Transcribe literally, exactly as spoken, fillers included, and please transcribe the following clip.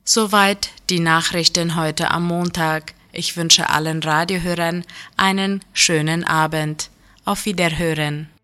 Soweit die Nachrichten heute am Montag. Ich wünsche allen Radiohörern einen schönen Abend. Auf Wiederhören.